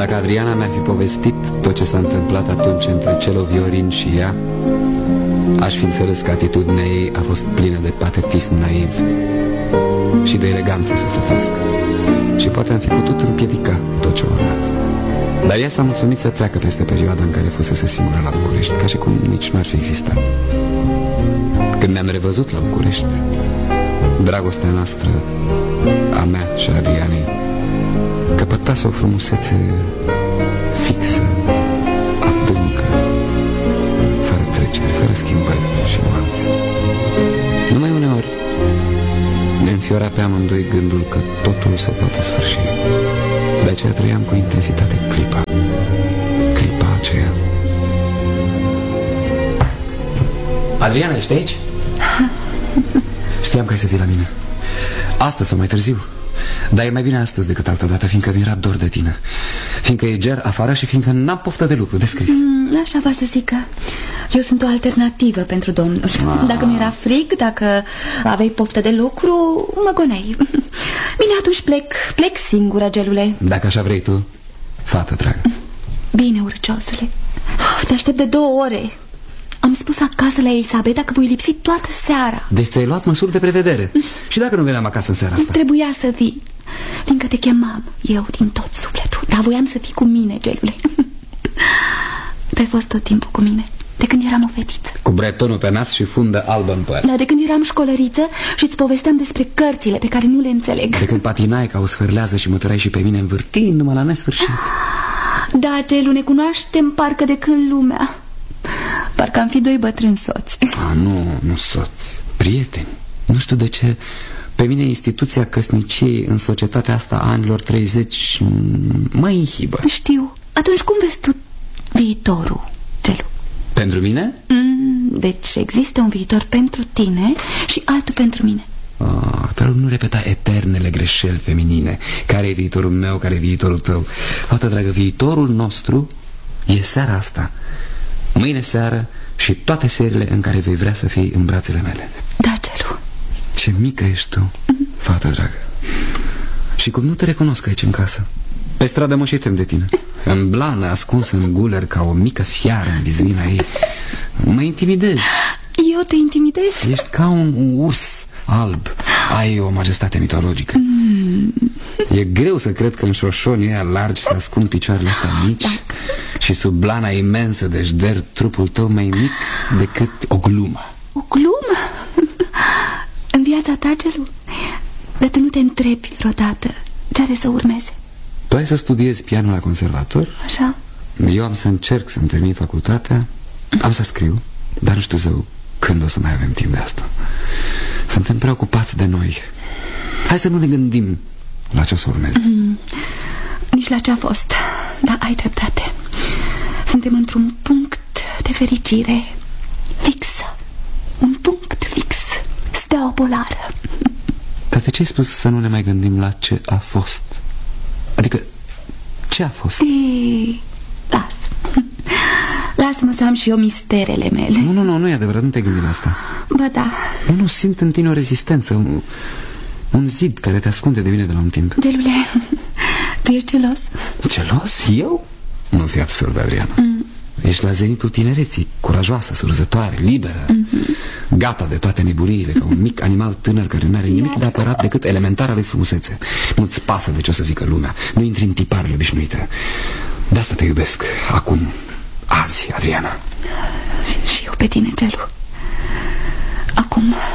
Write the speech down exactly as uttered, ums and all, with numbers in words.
dacă Adriana mi-ar fi povestit tot ce s-a întâmplat atunci între Celo Viorin și ea, aș fi înțeles că atitudinea ei a fost plină de patetism naiv și de eleganță sufletească. Și poate am fi putut împiedica tot ce a urmat. Dar ea s-a mulțumit să treacă peste perioada în care fusese singură la București, ca și cum nici n-ar fi existat. Când ne-am revăzut la București, dragostea noastră, a mea și a Adrianei, căpătase o frumusețe fixă, adâncă, fără treceri, fără schimbări și nuanțe. Numai uneori ne înfiora pe amândoi gândul că totul se poate sfârși. De aceea trăiam cu intensitate clipa. Clipa aceea. Adriana, ești aici? Știam că ai să vii la mine. Astăzi sau mai târziu. Dar e mai bine astăzi decât altă dată, fiindcă mi-era dor de tine. Fiindcă e ger afară și fiindcă n-am poftă de lucru, de scris. mm, Așa va să zic că eu sunt o alternativă pentru domnul. ah. Dacă mi-era frig, dacă aveai poftă de lucru, mă goneai. Bine, atunci plec, plec singură, gelule. Dacă așa vrei tu, fată dragă. Bine, urciosule. Te aștept de două ore. Am spus acasă la Elisabeta că voi lipsi toată seara. Deci ți-ai luat măsuri de prevedere. Și dacă nu veneam acasă în seara asta? Trebuia să vii, fiindcă te chemam eu din tot sufletul. Dar voiam să fii cu mine, gelule. Tu ai fost tot timpul cu mine, de când eram o fetiță, cu bretonul pe nas și fundă albă în păr. Da, de când eram școlăriță și îți povesteam despre cărțile pe care nu le înțeleg. De când patinai ca o sfârlează și mă tărai și pe mine învârtindu-mă la nesfârșit. Da, gelu, ne cunoaștem parcă de când lumea. Parcă am fi doi bătrâni soți. Ah, nu, nu soți, prieteni. Nu știu de ce pe mine instituția căsniciei în societatea asta a anilor treizeci mă inhibă. Știu. Atunci cum vezi tu viitorul, Gelu? Pentru mine? Mm, deci există un viitor pentru tine și altul pentru mine. Ah, te rog, nu repeta eternele greșeli feminine. Care e viitorul meu, care e viitorul tău? Fată dragă, viitorul nostru e seara asta, mâine seară și toate serile în care vei vrea să fii în brațele mele. Da, Gelu. Ce mică ești tu, mm-hmm. fată dragă. Și cum nu te recunosc aici în casă. Pe stradă mă și tem de tine. În blană, ascuns în guler, ca o mică fiară în vizmina ei. Mă intimidezi. Eu te intimidez? Ești ca un urs alb. Ai o majestate mitologică. mm. E greu să cred că în șoșonii ăia largi se ascund picioarele astea mici. da. Și sub blana imensă de șder trupul tău mai mic decât o glumă. O glumă? În viața ta, Gelu? Dar tu nu te întrebi vreodată ce are să urmeze? Tu ai să studiezi pianul la conservator? Așa. Eu am să încerc să-mi termin facultatea. Am să scriu, dar nu știu zău când o să mai avem timp de asta. Suntem preocupați de noi. Hai să nu ne gândim la ce o să urmeze. mm, Nici la ce a fost. Da, ai dreptate. Suntem într-un punct de fericire fixă. Un punct fix. Steaua polară. Dar de ce ai spus să nu ne mai gândim la ce a fost? Adică, ce a fost? Ei, las. Lasă-mă să am și eu misterele mele. Nu, nu, nu, nu e adevărat, nu te gândi la asta. Ba da. Nu, nu, simt în tine o rezistență, un, un zid care te ascunde de mine de la un timp. Gelule, tu ești gelos? Gelos? Eu? Nu fi absurd, Adriana. mm. Ești la zenitul tinereții, curajoasă, surzătoare, liberă, mm-hmm. gata de toate nebuniile, ca un mic animal tânăr care nu are nimic de apărat decât elementara lui frumusețe. Nu-ți pasă de ce o să zică lumea, nu intri în tiparele obișnuite. De asta te iubesc, acum, azi, Adriana. Și eu pe tine, Gelu. Acum